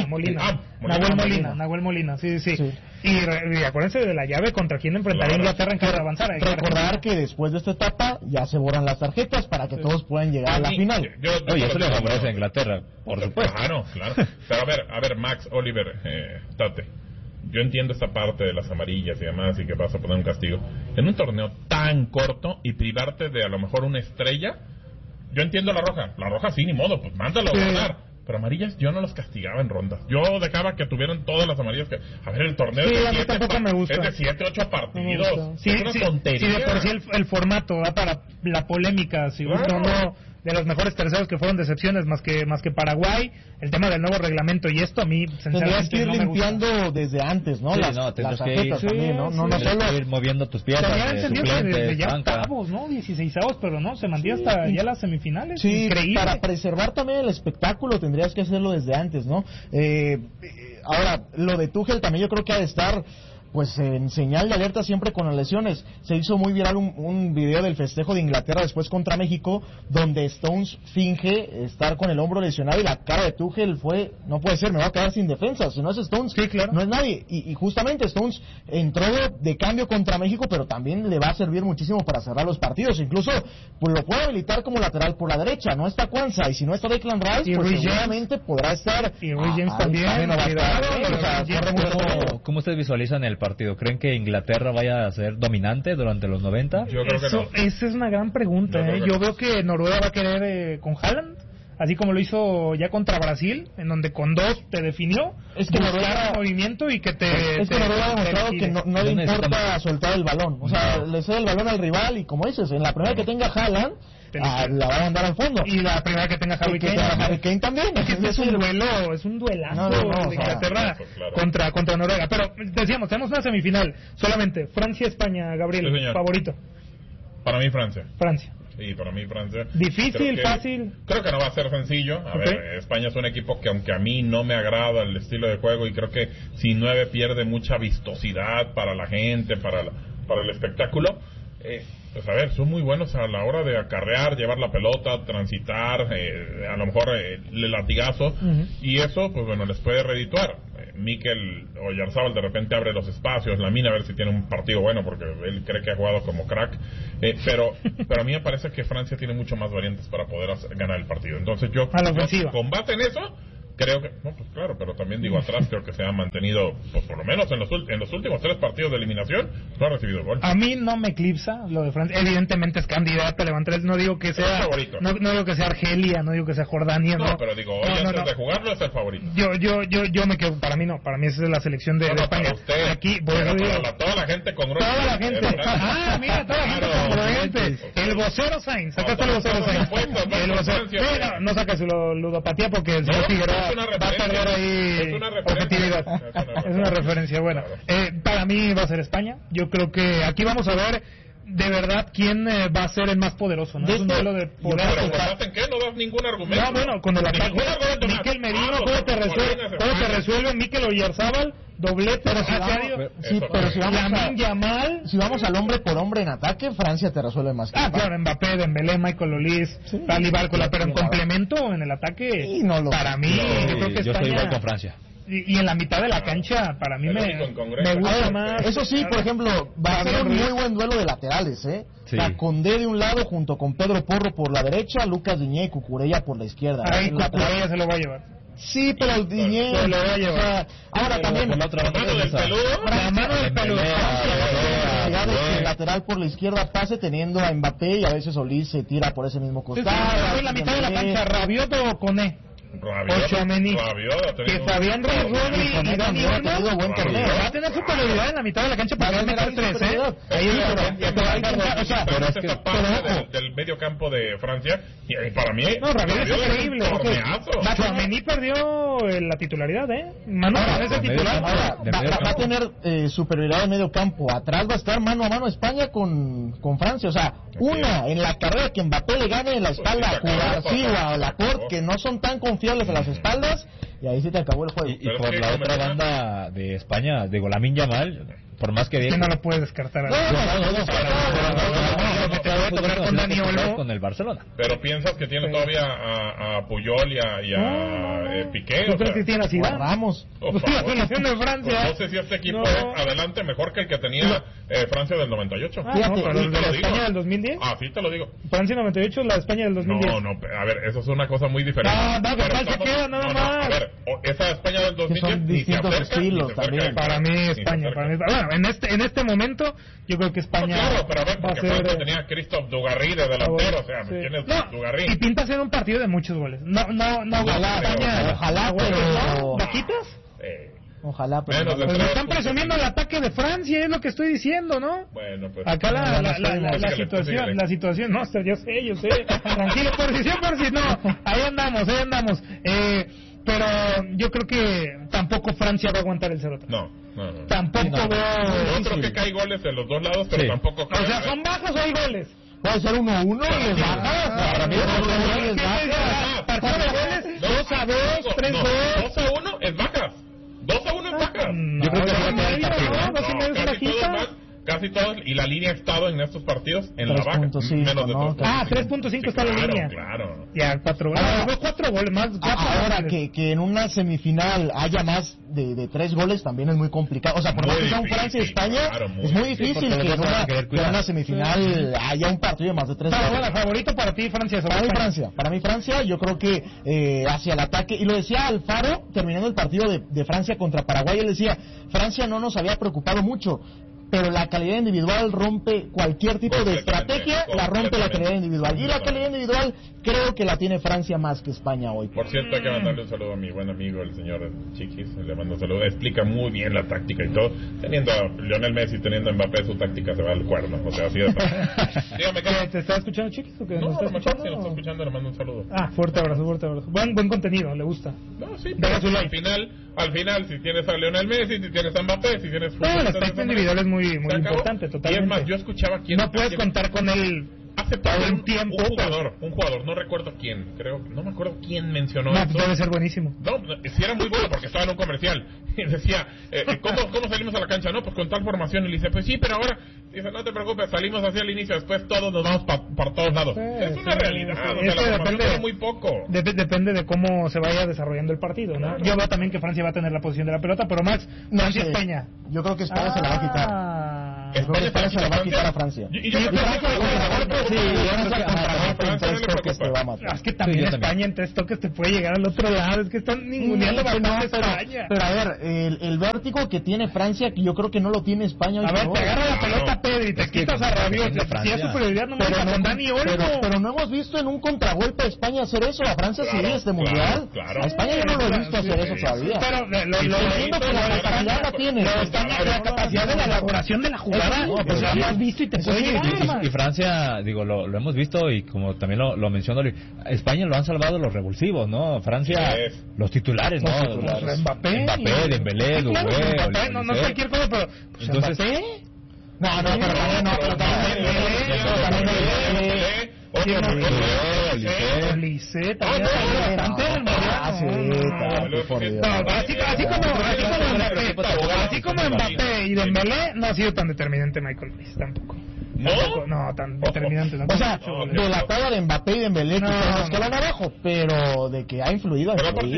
Nahuel Molina, sí. Y acuérdense de la llave contra quién enfrentaría Inglaterra en caso de avanzar. Recordar que después de esta etapa ya se borran las tarjetas para que todos puedan llegar a la final. Oye, eso le favorece a Inglaterra, por supuesto. Claro. Pero a ver, Max, Oliver, Tate. Yo entiendo esta parte de las amarillas y demás y que vas a poner un castigo. En un torneo tan corto y privarte de a lo mejor una estrella, yo entiendo la roja. La roja sí, ni modo, pues mándalo a ganar. Pero amarillas yo no los castigaba en rondas. Yo dejaba que tuvieran todas las amarillas. A ver, el torneo a mí tampoco me gusta. Es de 7, 8 partidos. Sí, es una tontería. Sí, de por sí el formato da para la polémica. Si uno de los mejores terceros que fueron decepciones más que Paraguay, el tema del nuevo reglamento y esto a mí tendrías que ir limpiando desde antes, ¿no? Sí, las tarjetas que también, ¿no? No solo ir moviendo tus piezas. Tenía entendido que desde ya banca. octavos, ¿no? 16avos, pero no, se mantiene hasta ya las semifinales. Sí, increíble. para preservar también el espectáculo tendrías que hacerlo desde antes, ¿no? Ahora, lo de Tuchel también yo creo que ha de estar pues en señal de alerta siempre con las lesiones. Se hizo muy viral un video del festejo de Inglaterra después contra México, donde Stones finge estar con el hombro lesionado y la cara de Tuchel fue, no puede ser, me va a quedar sin defensa, si no es Stones, sí, claro. No es nadie. Y justamente Stones entró de cambio contra México, pero también le va a servir muchísimo para cerrar los partidos. Incluso pues lo puede habilitar como lateral por la derecha. No está Kwanzaa, y si no está Declan Rice, pues seguramente podrá estar. Y Rui James también. ¿Cómo ustedes visualizan el partido? ¿Creen que Inglaterra vaya a ser dominante durante los 90? Yo creo que no. Esa es una gran pregunta. Yo veo que Noruega va a querer con Haaland, así como lo hizo ya contra Brasil, en donde con dos te definió. Es que Noruega movimiento y que te. Es que Noruega ha demostrado que no le importa soltar el balón. O sea, le cede el balón al rival y, como dices, en la primera que tenga Haaland, la va a mandar al fondo. Y la primera que tenga Harry Kane también. Es un duelazo de Inglaterra contra Noruega. Pero decíamos, tenemos una semifinal solamente. Francia-España, Gabriel, sí, favorito. Para mí Francia. Sí, para mí Francia. Difícil, fácil. Creo que no va a ser sencillo. A ver, España es un equipo que, aunque a mí no me agrada el estilo de juego, y creo que si 9 pierde mucha vistosidad para la gente, para el espectáculo, pues a ver, son muy buenos a la hora de acarrear, llevar la pelota, transitar, a lo mejor el latigazo, y eso, pues bueno, les puede redituar. Mikel Oyarzabal de repente abre los espacios, Lamine a ver si tiene un partido bueno, porque él cree que ha jugado como crack, pero a mí me parece que Francia tiene mucho más variantes para poder ganar el partido. Entonces yo, con base en eso, creo que, no, pues claro, pero también digo atrás, creo que se ha mantenido, pues por lo menos en los últimos 3 partidos de eliminación, no ha recibido gol. A mí no me eclipsa lo de Francia. Evidentemente es candidato a levantar, no digo que sea favorito. No digo que sea Argelia, no digo que sea Jordania, no. Pero digo, hoy antes de jugarlo es el favorito. Yo me quedo, para mí esa es la selección de España. Usted, aquí, toda la gente congruente. Toda la gente. Mira, toda la gente congruente. El vocero Sainz, acá está el vocero Sainz. No saca su ludopatía porque el señor Figueroa va a perder ahí objetividad. Es una referencia buena. Para mí va a ser España. Yo creo que aquí vamos a ver de verdad quién va a ser el más poderoso, ¿no? Es un duelo de poder. ¿Pero en qué? No das ningún argumento. No, bueno, con el ataque. Mikel Merino, ¿cómo te resuelve? Mikel Oyarzabal, doblete. Pero si vamos al hombre por hombre en ataque, Francia te resuelve más. Claro, Mbappé, Dembélé, Michael Olise, Ali Bárcola, pero en complemento en el ataque, para mí, yo creo que yo estoy igual con Francia. Y en la mitad de la cancha, para mí me gusta más. Eso sí, por ejemplo, va a ser un muy buen duelo de laterales, Sí. Condé de un lado junto con Pedro Porro por la derecha, Lucas Diñé y Cucurella por la izquierda. Ahí Cucurella se lo va a llevar. Sí, pero el Diñé se lo va a llevar. O sea, ahora también la mano del peludo. El lateral por la izquierda pase teniendo a Mbappé, y a veces Olise se tira por ese mismo costado. En la mitad de la cancha, Rabiot o Koné. Que Fabián Rodri y Dani Olmo va a tener superioridad en la mitad de la cancha para meter 3, pero es que esa parte del medio campo de Francia, y para mí Rabiot es increíble. Matuameni perdió la titularidad, Mano es titular. Va a tener superioridad en medio campo. Atrás va a estar mano a mano España con Francia. O sea, en la carrera que Mbappé le gane en la espalda a Cubarsí o a Laporte, que no son tan confiables a las espaldas, y ahí sí te acabó el juego. Y por la otra banda de España, digo, Lamine Yamal, por más que no lo puedes descartar. Con el Barcelona. Pero piensas que tiene todavía a Puyol y a Piqué. ¿Tú crees que tiene a Zidane? Ramos. La selección de Francia. No sé si este equipo es adelante mejor que el que tenía Francia del 98. Pero el de la España del 2010. Sí te lo digo. Francia 98 es la España del 2010. No, a ver, eso es una cosa muy diferente. Se queda nada más. A ver, esa España del 2010 son distintos estilos también. Para mí España. Bueno, en este momento yo creo que España pero a ver, porque Francia tenía a Christophe Dugarry de delantero, o sea, ¿me entiendes? Dugarry. Y pinta ser un partido de muchos goles. Ojalá, pero ¿Vaquitas? Ojalá, pero Menos de Pues me tres están puntos. presumiendo el ataque de Francia, es lo que estoy diciendo, ¿no? Bueno, pues. Acá la Síguele. situación, no, yo sé, tranquilo, por si no, ahí andamos, pero yo creo que tampoco Francia va a aguantar el 0-3. No. Tampoco veo... Yo creo que cae goles de los dos lados, pero Sí. tampoco O sea, ¿son bajas o hay goles? puede ser 1-1 y les baja. Para mí les baja. Partido de goles, 2-2, 3-2. 2-1 es baja. 2-1 es baja. Yo creo que dos va a y quedar el medio, partido. ¿no? 2 y medio es bajita. Casi todos, y la línea ha estado en estos partidos en la baja. 3.5, Menos de ¿no? 3.5 está la línea. Claro. Ya, 4 goles. 4 goles más. Ahora que en una semifinal haya más de 3 goles también es muy complicado. O sea, por más que sea un Francia y España, es muy difícil que en una semifinal haya un partido de más de 3 goles. Bueno, favorito para ti, Francia. Para mí Francia, yo creo que hacia el ataque, y lo decía Alfaro terminando el partido de Francia contra Paraguay, él decía, Francia no nos había preocupado mucho, pero la calidad individual rompe cualquier tipo de estrategia, la rompe la calidad individual. Y la calidad individual creo que la tiene Francia más que España hoy. Por cierto, hay que mandarle un saludo a mi buen amigo, el señor Chiquis. Le mando un saludo. Explica muy bien la táctica y todo. Teniendo a Lionel Messi, teniendo a Mbappé, su táctica se va al cuerno. O sea, así de fácil. Dígame, ¿qué? ¿Te está escuchando, Chiquis? ¿O qué? No, ¿Nos a lo está mejor escuchando? si nos está escuchando, le mando un saludo. Fuerte abrazo. Buen contenido, le gusta. No, sí, pero al final, si tienes a Lionel Messi, si tienes a Mbappé, si tienes... el aspecto individual es muy importante, totalmente. Y es más, yo escuchaba quién... No puedes contar con él hace todo un tiempo. Un jugador, no recuerdo quién, no me acuerdo quién mencionó No, eso. debe ser buenísimo. No, sí era muy bueno porque estaba en un comercial. Y decía, ¿cómo salimos a la cancha? No, pues con tal formación. Y le dice, pues sí, pero ahora, dice, no te preocupes, salimos hacia el inicio, después todos nos vamos por todos lados. Es una realidad, o sea, la formación es muy poco. Depende de cómo se vaya desarrollando el partido, ¿no? Claro. Yo veo también que Francia va a tener la posición de la pelota, pero Max, Francia y España. Yo creo que España se la va a quitar. Yo creo que España se la va a quitar a Francia. Es que también España en 3 toques te puede llegar al otro lado. Es que están ninguneando bastante España. Pero a ver, el vértigo que tiene Francia, yo creo que no lo tiene España. A ver, te agarra la pelota Pedri, te quitas a Rabiot. Si es superioridad numérica con Dani Olmo. Pero no hemos visto en un contragolpe a España hacer eso. A Francia sí, este mundial. A España yo no lo he visto hacer eso todavía. Pero entiendo que la capacidad la tiene. La capacidad de la elaboración de la jugada, pues lo has visto y te puede llegar. Y Francia, digo, lo hemos visto y como también lo mencionó, España lo han salvado los revulsivos, ¿no? Francia, los titulares, ¿no? Mbappé, Dembélé, Doué, no cualquier cosa, pero entonces así como Mbappé y Dembélé no ha sido tan determinante Michael Luis tampoco. No, tan determinante. O sea, de la tabla de Mbappé y Dembélé nos quedan abajo, pero de que ha influido.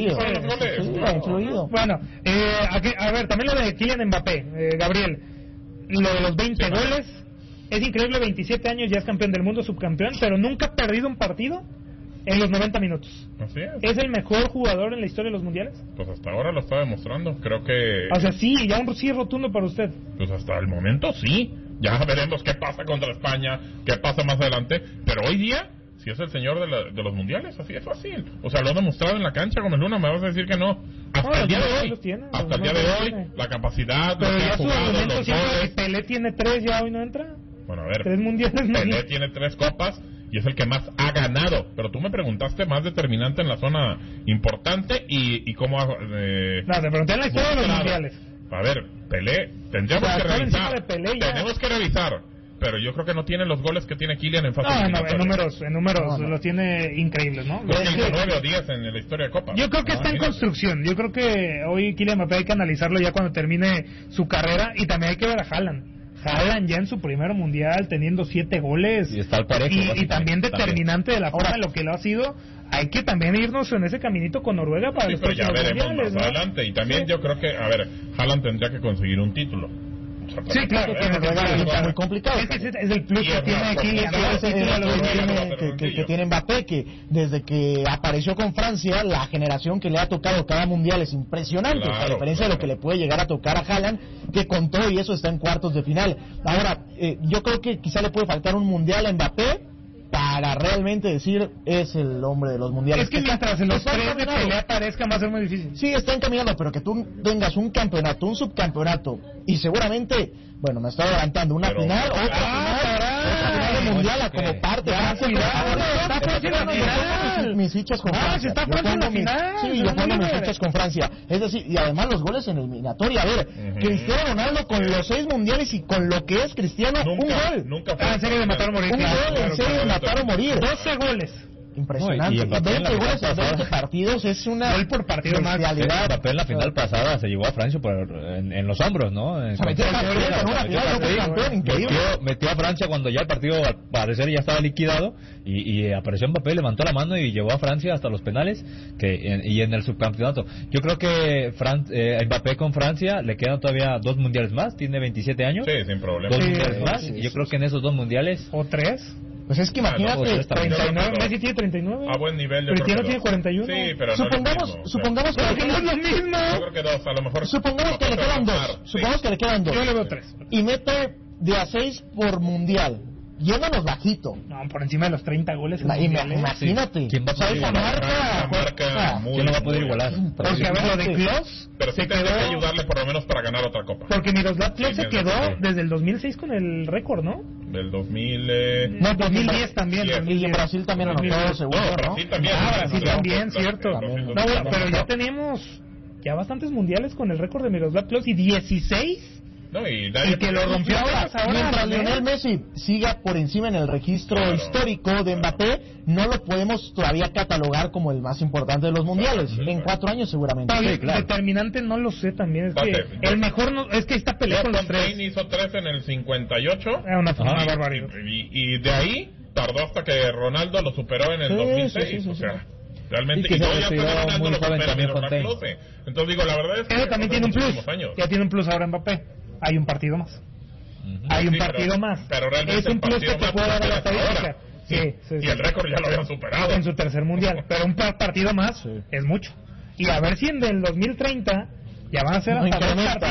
Ha influido. Bueno, a ver, también lo de Kylian Mbappé, Gabriel, lo de los 20 goles. Es increíble, 27 años, ya es campeón del mundo, subcampeón, pero nunca ha perdido un partido en los 90 minutos. Así es. ¿Es el mejor jugador en la historia de los mundiales? Pues hasta ahora lo está demostrando. Creo que... O sea, sí, ya un sí rotundo para usted. Pues hasta el momento sí. Ya veremos qué pasa contra España, qué pasa más adelante. Pero hoy día, si es el señor de los mundiales, así es fácil. O sea, lo ha demostrado en la cancha, Gómez Luna, me vas a decir que no. Hasta el día de hoy, la capacidad, pero lo que ya ha su jugado, argumento los siempre goles. que Pelé tiene 3, ya hoy no entra. Bueno, a ver, 3 mundiales. Pelé tiene 3 copas y es el que más ha ganado. Pero tú me preguntaste más determinante en la zona importante y cómo ha... no, te pregunté en la historia de los mundiales. A ver, Pelé, tendríamos que revisar. Tenemos que revisar. Pero yo creo que no tiene los goles que tiene Kylian en fase eliminatoria. En números los tiene increíbles, ¿no? Creo que hizo 9 o 10 en la historia de Copa. Yo creo que está en construcción. Yo creo que hoy Kylian Mbappé hay que analizarlo ya cuando termine su carrera. Y también hay que ver a Haaland ya en su primer mundial teniendo 7 goles y está al parejo, y también determinante de la forma de lo que lo ha sido. Hay que también irnos en ese caminito con Noruega para los próximos mundiales, más adelante. Y también yo creo que, a ver, Haaland tendría que conseguir un título. Sí, claro, es muy complicado. Es el plus que tiene aquí, que tiene Mbappé, que desde que apareció con Francia, la generación que le ha tocado cada mundial es impresionante, a diferencia de lo que le puede llegar a tocar a Haaland, que con todo y eso está en cuartos de final. Ahora, yo creo que quizá le puede faltar un mundial a Mbappé, para realmente decir es el hombre de los mundiales. Es que mientras en los tres de pelea aparezca va a ser muy difícil. Sí, está encaminado, pero que tú tengas un campeonato, un subcampeonato y seguramente, bueno, me estoy adelantando, una final, otra final de mundial como parte. Está Francia en la final. Mis fichas con Francia. Está Francia en la final. Sí, yo pongo mis fichas con Francia. Es decir, y además los goles en eliminatoria. A ver, Cristiano Ronaldo con los 6 mundiales y con lo que es Cristiano, un gol. Nunca fue en serie de matar o morir. Un gol en serie de matar o morir. 12 goles. Impresionante. No, y 20 goles en 20 partidos es una gol por partido más. Mbappé en la final pasada se llevó a Francia en los hombros, ¿no? Metió a Francia cuando ya el partido al parecer ya estaba liquidado y apareció Mbappé, levantó la mano y llevó a Francia hasta los penales y en el subcampeonato. Yo creo que Mbappé con Francia le quedan todavía 2 mundiales más, tiene 27 años. Sí, sin problema. 2 mundiales más. Y yo creo que en esos 2 mundiales o 3. Pues es que imagínate, 39, Messi tiene 39. A buen nivel. Cristiano tiene 41. Sí, pero supongamos que no es lo mismo. Yo creo que 2, a lo mejor. Supongamos que le quedan 2. Supongamos que le quedan 2. Yo le veo 3. Y mete de a 6 por mundial. Yéndonos bajito. No, por encima de los 30 goles. Imagínate. ¿Quién va a poder igualar? ¿Quién lo va a poder igualar? Porque a ver, lo de Klose pero sí tendría que ayudarle por lo menos para ganar otra copa. Porque Miroslav Klose se quedó desde el 2006 con el récord, ¿no? Del 2000... No, 2010 también. Y en Brasil también anotó segundo, ¿no? Brasil también. Brasil también, cierto. No, pero ya teníamos ya bastantes mundiales con el récord de Miroslav Klose y 16. No, y que lo rompió ahora. Mientras Lionel Messi siga por encima en el registro histórico de Mbappé, no lo podemos todavía catalogar como el más importante de los mundiales. En 4 años seguramente. Determinante no lo sé también. Es que el mejor no, es que está peleado con los 3. Hizo 3 en el 58. Una barbaridad. Y de ahí tardó hasta que Ronaldo lo superó en el 2006. O sea... Realmente, y ya muy joven también con Tain. Entonces digo, la verdad es que también tiene un plus. Ya tiene un plus ahora Mbappé. Hay un partido más. Hay un partido más. Pero realmente es un plus que te puede dar la estadística. Sí. Y el récord ya lo habían superado. En su tercer mundial. Pero un partido más es mucho. Y a ver si en el 2030 ya van a ser hasta 2 partidos.